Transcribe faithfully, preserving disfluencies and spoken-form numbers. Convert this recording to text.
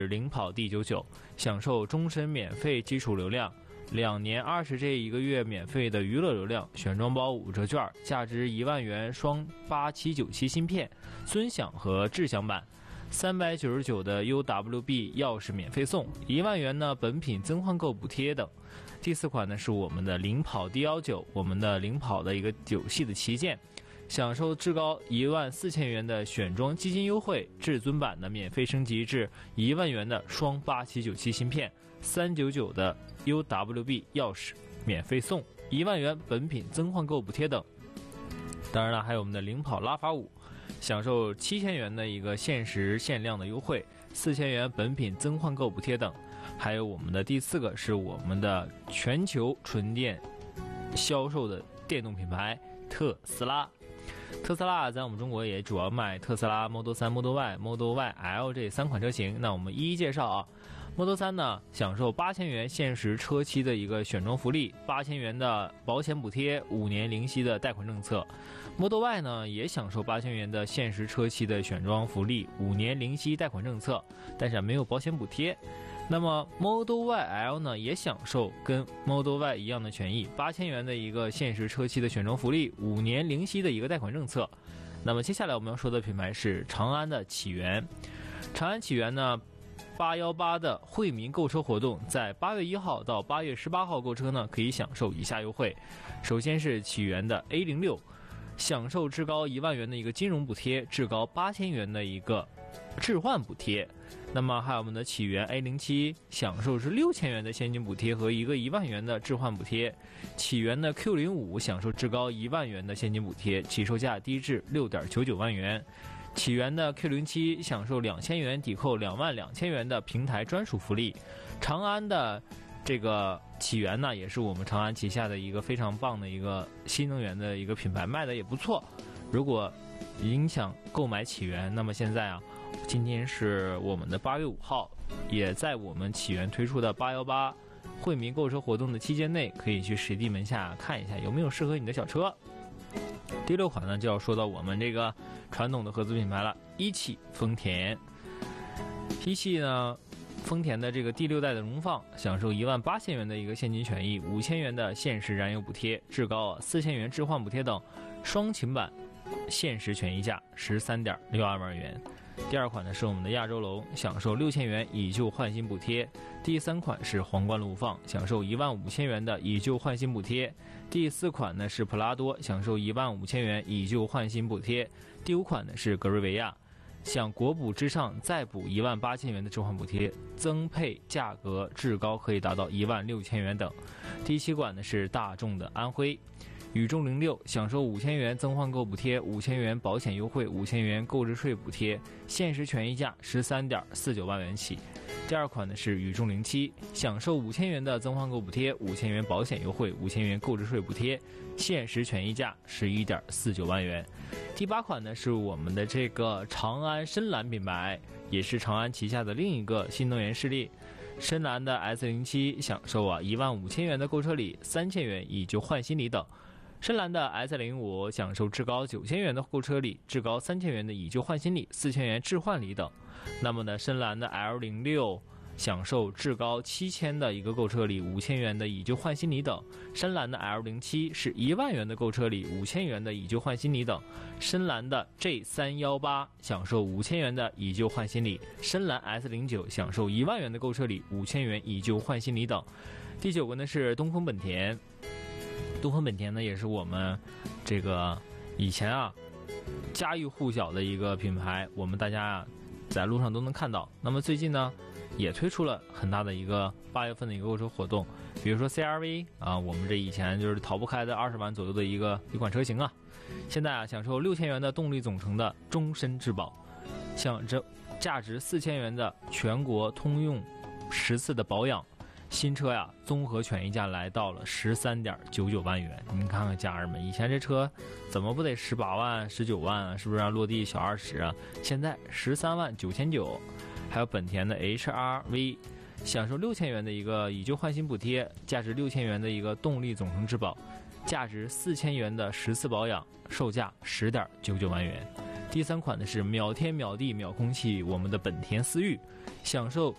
领跑 D 九九，享受终身免费基础流量，两年二十 G 一个月免费的娱乐流量，选装包五折券，价值一万元双八七九七芯片，尊享和智享版。三百九十九的 U W B 钥匙免费送，一万元呢本品增换购补贴等。第四款呢是我们的领跑 D 一九，我们的领跑的一个九系的旗舰，享受至高一万四千元的选装基金优惠，至尊版的免费升级至一万元的双八七九七芯片，三九九的 U W B 钥匙免费送，一万元本品增换购补贴等。当然了，还有我们的领跑拉法五，享受七千元的一个限时限量的优惠，四千元本品增换购补贴等。还有我们的第四个是我们的全球纯电销售的电动品牌特斯拉。特斯拉在我们中国也主要卖特斯拉 Model 三、Model Y、Model Y L 这三款车型。那我们一一介绍啊。Model 三呢，享受八千元限时车期的一个选装福利，八千元的保险补贴，五年零息的贷款政策。Model Y 呢也享受八千元的限时车期的选装福利，五年零息贷款政策，但是没有保险补贴。那么 Model Y L 呢也享受跟 Model Y 一样的权益，八千元的一个限时车期的选装福利，五年零息的一个贷款政策。那么接下来我们要说的品牌是长安的启源。长安启源呢八一八的惠民购车活动，在八月一号到八月十八号购车呢，可以享受以下优惠。首先是启源的 A 零六，享受至高一万元的一个金融补贴，至高八千元的一个置换补贴。那么还有我们的启源 A 零七，享受是六千元的现金补贴和一个一万元的置换补贴。启源的 Q 零五，享受至高一万元的现金补贴，起售价低至六点九九万元。启源的 Q 零七 享受两千元抵扣两万两千元的平台专属福利。长安的这个启源呢，也是我们长安旗下的一个非常棒的一个新能源的一个品牌，卖的也不错。如果影响购买启源，那么现在啊，今天是我们的八月五号，也在我们启源推出的八一八惠民购车活动的期间内，可以去实地门下看一下有没有适合你的小车。第六款呢，就要说到我们这个传统的合资品牌了，一汽丰田。一汽呢，丰田的这个第六代的荣放，享受一万八千元的一个现金权益，五千元的限时燃油补贴，至高四千元置换补贴等，双擎版限时权益价十三点六二万元。第二款呢是我们的亚洲龙，享受六千元以旧换新补贴。第三款是皇冠陆放，享受一万五千元的以旧换新补贴。第四款呢是普拉多，享受一万五千元以旧换新补贴。第五款呢是格瑞维亚，享国补之上再补一万八千元的置换补贴，增配价格至高可以达到一万六千元等。第七款呢是大众的安徽。宇宙零六，享受五千元增换购补贴，五千元保险优惠，五千元购置税补贴，限时权益价十三点四九万元起。第二款呢是宇众零七，享受五千元的增换购补贴，五千元保险优惠，五千元购置税补贴，限时权益价十一点四九万元。第八款呢是我们的这个长安深蓝品牌，也是长安旗下的另一个新能源势力。深蓝的 S 零七 享受啊一万五千元的购车礼，三千元以旧换新礼等。深蓝的 S 零五 享受至高九千元的购车礼，至高三千元的以旧换新礼，四千元置换礼等。那么呢，深蓝的 L 零六 享受至高七千的一个购车礼，五千元的以旧换新礼等。深蓝的 L 零七 是一万元的购车礼，五千元的以旧换新礼等。深蓝的 J 三一八 享受五千元的以旧换新礼。深蓝 S 零九 享受一万元的购车礼，五千元以旧换新礼等。第九个呢是东风本田。东风本田呢也是我们这个以前啊家喻户晓的一个品牌，我们大家啊在路上都能看到。那么最近呢也推出了很大的一个八月份的一个购车活动，比如说 C R V 啊，我们这以前就是逃不开的二十万左右的一个一款车型啊，现在啊享受六千元的动力总成的终身质保，像这价值四千元的全国通用十次的保养。新车呀，综合权益价来到了十三点九九万元。您看看家人们，以前这车怎么不得十八万、十九万啊？是不是、啊、落地小二十啊？现在十三万九千九。还有本田的 H R V， 享受六千元的一个以旧换新补贴，价值六千元的一个动力总成质保，价值四千元的十次保养，售价十点九九万元。第三款呢是秒天秒地秒空气，我们的本田思域，享受